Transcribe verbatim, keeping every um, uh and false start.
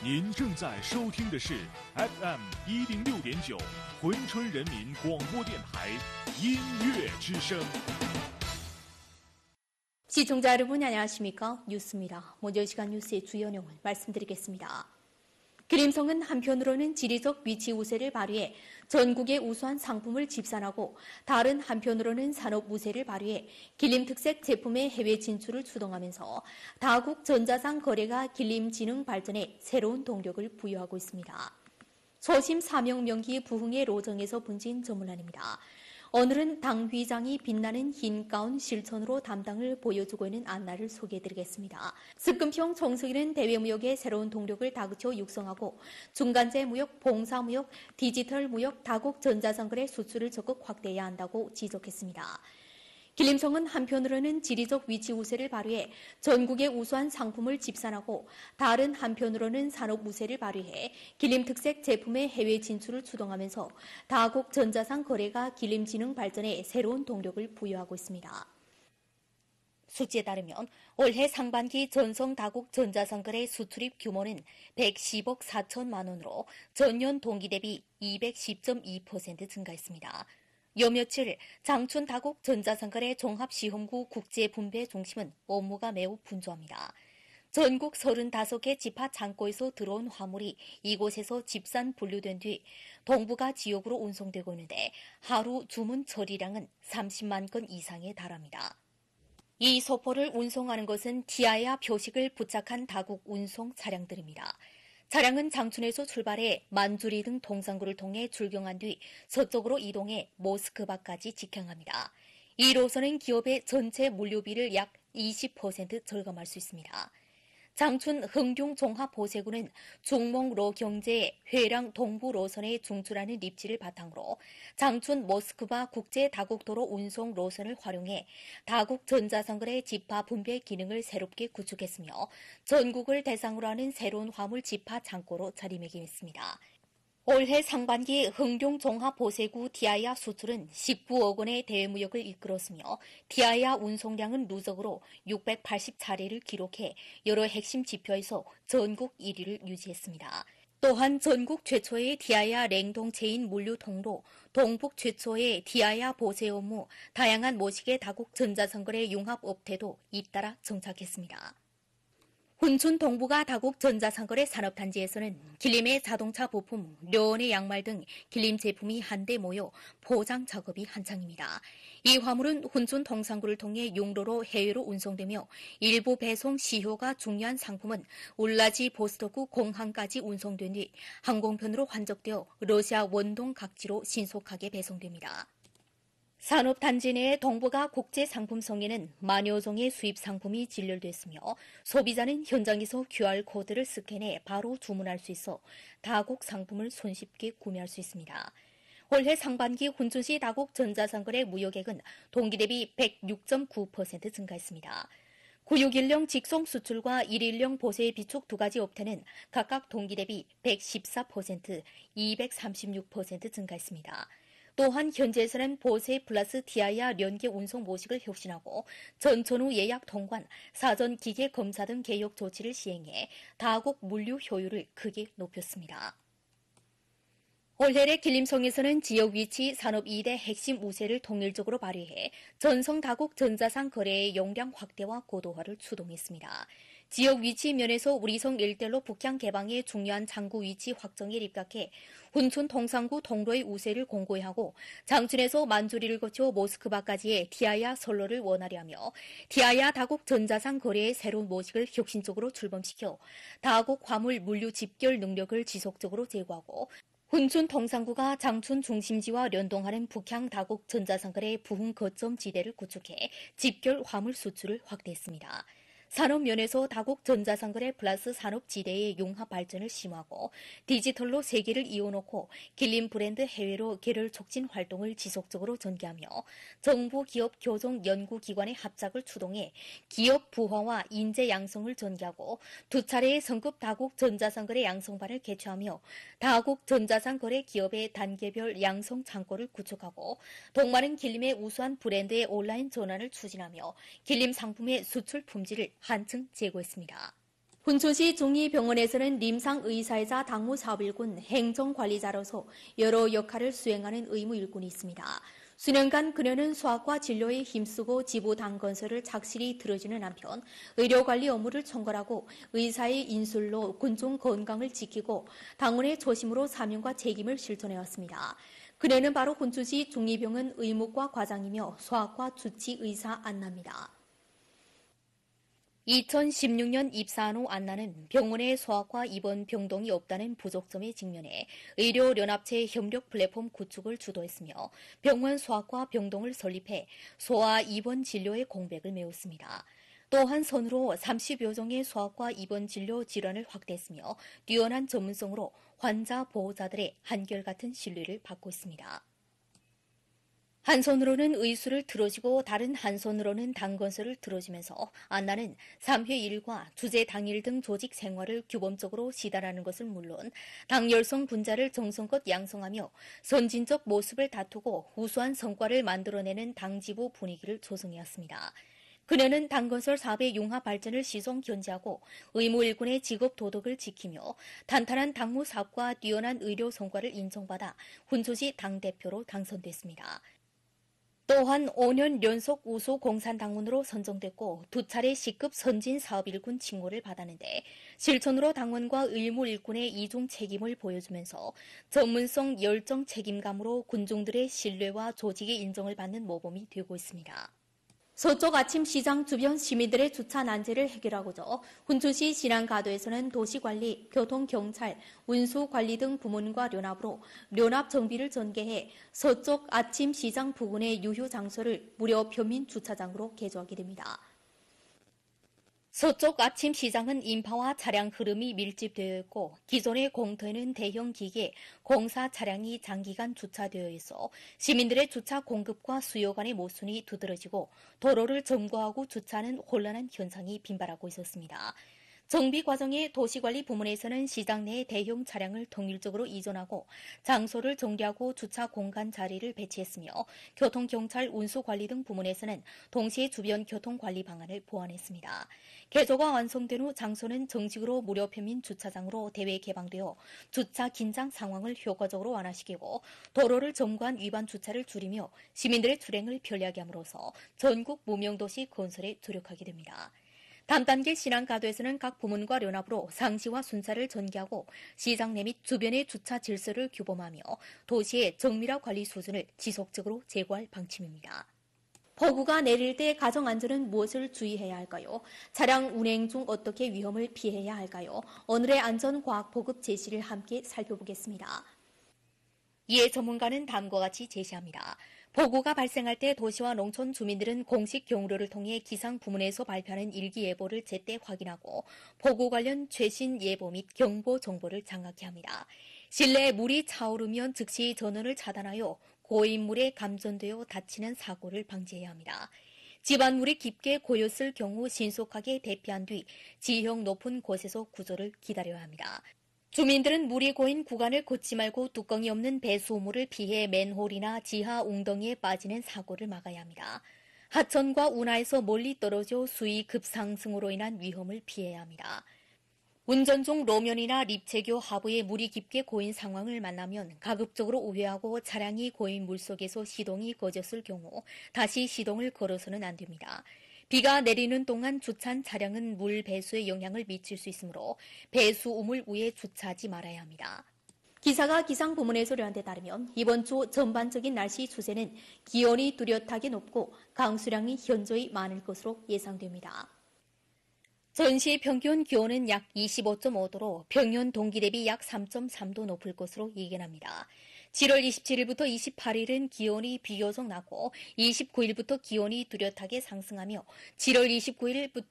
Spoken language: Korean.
您正在收听的是 F M 一零六点九珲春人民广播电台音乐之声。 시청자 여러분 안녕하십니까? 뉴스입니다. 먼저 이 시간 뉴스의 주요 내용을 말씀드리겠습니다. 기림성은 한편으로는 지리적 위치 우세를 발휘해 전국의 우수한 상품을 집산하고 다른 한편으로는 산업 우세를 발휘해 길림 특색 제품의 해외 진출을 추동하면서 다국 전자상 거래가 길림 지능 발전에 새로운 동력을 부여하고 있습니다. 소심 사명 명기 부흥의 로정에서 번진 전문란입니다. 오늘은 당 회장이 빛나는 흰 가운 실천으로 담당을 보여주고 있는 안나를 소개해드리겠습니다. 습금평 총석이는 대외무역의 새로운 동력을 다그쳐 육성하고 중간재 무역, 봉사무역, 디지털 무역, 다국 전자상거래 수출을 적극 확대해야 한다고 지적했습니다. 길림성은 한편으로는 지리적 위치 우세를 발휘해 전국의 우수한 상품을 집산하고 다른 한편으로는 산업 우세를 발휘해 길림 특색 제품의 해외 진출을 추동하면서 다국 전자상 거래가 길림 지능 발전에 새로운 동력을 부여하고 있습니다. 수치에 따르면 올해 상반기 전성 다국 전자상 거래 수출입 규모는 백십억 사천만 원으로 전년 동기 대비 이백십 점 이 퍼센트 증가했습니다. 요 며칠 장춘 다국 전자상거래 종합시험구 국제분배 중심은 업무가 매우 분주합니다. 전국 서른다섯 개 집화 창고에서 들어온 화물이 이곳에서 집산 분류된 뒤 동북아 지역으로 운송되고 있는데 하루 주문 처리량은 삼십만 건 이상에 달합니다. 이 소포를 운송하는 것은 티아야 표식을 부착한 다국 운송 차량들입니다. 차량은 장춘에서 출발해 만주리 등 동상구를 통해 출경한 뒤 서쪽으로 이동해 모스크바까지 직행합니다. 이 노선은 기업의 전체 물류비를 약 이십 퍼센트 절감할 수 있습니다. 장춘 흥룡 종합보세구는 중몽로 경제의 회랑 동부 노선에 중출하는 입지를 바탕으로 장춘 모스크바 국제 다국도로 운송 노선을 활용해 다국 전자상거래 집화 분배 기능을 새롭게 구축했으며 전국을 대상으로 하는 새로운 화물 집화 창고로 자리매김했습니다. 올해 상반기 흥룡 종합보세구 티아야 수출은 십구억 원의 대외무역을 이끌었으며 티아야 운송량은 누적으로 육백팔십 차례를 기록해 여러 핵심 지표에서 전국 일 위를 유지했습니다. 또한 전국 최초의 티아야 냉동체인 물류 통로, 동북 최초의 티아야 보세 업무, 다양한 모식의 다국 전자상거래 융합업태도 잇따라 정착했습니다. 훈춘 동북아 다국 전자상거래 산업단지에서는 길림의 자동차 부품, 려원의 양말 등 길림 제품이 한데 모여 포장 작업이 한창입니다. 이 화물은 훈춘 동상구를 통해 용로로 해외로 운송되며 일부 배송 시효가 중요한 상품은 울라지 보스토크 공항까지 운송된 뒤 항공편으로 환적되어 러시아 원동 각지로 신속하게 배송됩니다. 산업단지 내의 동북아 국제상품성에는 만여 종의 수입 상품이 진열됐으며 소비자는 현장에서 큐알코드를 스캔해 바로 주문할 수 있어 다국 상품을 손쉽게 구매할 수 있습니다. 올해 상반기 훈춘시 다국 전자상거래 무역액은 동기 대비 백육 점 구 퍼센트 증가했습니다. 구육일령 직송 수출과 일일령 보세 비축 두 가지 업태는 각각 동기 대비 백십사 퍼센트, 이백삼십육 퍼센트 증가했습니다. 또한 현재에서는 보세 플러스 티아야 연계 운송 모식을 혁신하고 전천후 예약 통관, 사전 기계 검사 등 개혁 조치를 시행해 다국 물류 효율을 크게 높였습니다. 올해 길림성에서는 지역 위치 산업 이 대 핵심 우세를 통일적으로 발휘해 전성 다국 전자상 거래의 용량 확대와 고도화를 추동했습니다. 지역 위치 면에서 우리성 일대로 북향 개방의 중요한 장구 위치 확정에 입각해 훈춘 동상구 통로의 우세를 공고히 하고 장춘에서 만주리를 거쳐 모스크바까지의 티아야 선로를 원활히하며 티아야 다국 전자상 거래의 새로운 모식을 혁신적으로 출범시켜 다국 화물 물류 집결 능력을 지속적으로 제고하고 훈춘 동상구가 장춘 중심지와 연동하는 북향 다국 전자상거래 부흥 거점 지대를 구축해 집결 화물 수출을 확대했습니다. 산업 면에서 다국 전자상거래 플러스 산업 지대의 융합 발전을 심화하고 디지털로 세계를 이어놓고 길림 브랜드 해외로 계를 촉진 활동을 지속적으로 전개하며 정부 기업 교종 연구기관의 합작을 추동해 기업 부화와 인재 양성을 전개하고 두 차례의 성급 다국 전자상거래 양성반을 개최하며 다국 전자상거래 기업의 단계별 양성 창고를 구축하고 동마는 길림의 우수한 브랜드의 온라인 전환을 추진하며 길림 상품의 수출 품질을 한층 제고했습니다. 훈초시 중의병원에서는 림상 의사이자 당무 사업일군 행정관리자로서 여러 역할을 수행하는 의무 일꾼이 있습니다. 수년간 그녀는 소아과 진료에 힘쓰고 지부 당건설을 착실히 들어주는 한편 의료관리 업무를 총괄하고 의사의 인술로 군중 건강을 지키고 당원의 초심으로 사명과 책임을 실천해왔습니다. 그녀는 바로 훈초시 중의병원 의무과 과장이며 소아과 주치의사 안나입니다. 이천십육 년 입사한 후 안나는 병원에 소아과 입원 병동이 없다는 부족점에 직면해 의료연합체 협력 플랫폼 구축을 주도했으며 병원 소아과 병동을 설립해 소아 입원 진료의 공백을 메웠습니다. 또한 선으로 삼십여 종의 소아과 입원 진료 질환을 확대했으며 뛰어난 전문성으로 환자 보호자들의 한결같은 신뢰를 받고 있습니다. 한 손으로는 의술을 들어주고 다른 한 손으로는 당건설을 들어주면서 안나는 삼 회 일과 주제 당일 등 조직 생활을 규범적으로 시달하는 것은 물론 당열성 분자를 정성껏 양성하며 선진적 모습을 다투고 우수한 성과를 만들어내는 당지부 분위기를 조성해왔습니다. 그녀는 당건설 사업의 융합 발전을 시종 견제하고 의무일군의 직업 도덕을 지키며 탄탄한 당무 사업과 뛰어난 의료 성과를 인정받아 훈초시 당대표로 당선됐습니다. 또한 오 년 연속 우수 공산당원으로 선정됐고 두 차례 시급 선진 사업일군 칭호를 받았는데 실천으로 당원과 의무일군의 이중 책임을 보여주면서 전문성 열정 책임감으로 군중들의 신뢰와 조직의 인정을 받는 모범이 되고 있습니다. 서쪽 아침 시장 주변 시민들의 주차 난제를 해결하고자 훈초시 신안가도에서는 도시관리, 교통경찰, 운수관리 등 부문과 연합으로 연합 정비를 전개해 서쪽 아침 시장 부근의 유휴 장소를 무료 편민 주차장으로 개조하게 됩니다. 서쪽 아침 시장은 인파와 차량 흐름이 밀집되어 있고 기존의 공터에는 대형 기계, 공사 차량이 장기간 주차되어 있어 시민들의 주차 공급과 수요 간의 모순이 두드러지고 도로를 점거하고 주차하는 혼란한 현상이 빈발하고 있었습니다. 정비 과정에 도시관리 부문에서는 시장 내 대형 차량을 통일적으로 이전하고 장소를 정리하고 주차 공간 자리를 배치했으며 교통경찰, 운수관리 등 부문에서는 동시에 주변 교통관리 방안을 보완했습니다. 개조가 완성된 후 장소는 정식으로 무료 편민 주차장으로 대외 개방되어 주차 긴장 상황을 효과적으로 완화시키고 도로를 점거한 위반 주차를 줄이며 시민들의 출행을 편리하게 함으로써 전국 무명도시 건설에 조력하게 됩니다. 다음 단계 신안가도에서는 각 부문과 연합으로 상시와 순찰을 전개하고 시장 내 및 주변의 주차 질서를 규범하며 도시의 정밀화 관리 수준을 지속적으로 제고할 방침입니다. 폭우가 내릴 때 가정 안전은 무엇을 주의해야 할까요? 차량 운행 중 어떻게 위험을 피해야 할까요? 오늘의 안전과학 보급 제시를 함께 살펴보겠습니다. 이에 전문가는 다음과 같이 제시합니다. 폭우가 발생할 때 도시와 농촌 주민들은 공식 경로를 통해 기상 부문에서 발표하는 일기예보를 제때 확인하고 폭우 관련 최신 예보 및 경보 정보를 장악해야 합니다. 실내에 물이 차오르면 즉시 전원을 차단하여 고인물에 감전되어 다치는 사고를 방지해야 합니다. 집안물이 깊게 고였을 경우 신속하게 대피한 뒤 지형 높은 곳에서 구조를 기다려야 합니다. 주민들은 물이 고인 구간을 걷지 말고 뚜껑이 없는 배수물을 피해 맨홀이나 지하 웅덩이에 빠지는 사고를 막아야 합니다. 하천과 운하에서 멀리 떨어져 수위 급상승으로 인한 위험을 피해야 합니다. 운전 중 로면이나 립체교 하부에 물이 깊게 고인 상황을 만나면 가급적으로 우회하고 차량이 고인 물속에서 시동이 꺼졌을 경우 다시 시동을 걸어서는 안 됩니다. 비가 내리는 동안 주차한 차량은 물 배수에 영향을 미칠 수 있으므로 배수 우물 위에 주차하지 말아야 합니다. 기사가 기상부문에서 소개한 데 따르면 이번 주 전반적인 날씨 추세는 기온이 뚜렷하게 높고 강수량이 현저히 많을 것으로 예상됩니다. 전시 평균 기온은 약 이십오 점 오 도로 평년 동기 대비 약 삼 점 삼 도 높을 것으로 예견합니다. 칠월 이십칠일부터 이십팔일은 기온이 비교적 낮고 이십구일부터 기온이 뚜렷하게 상승하며 칠월 이십구일부터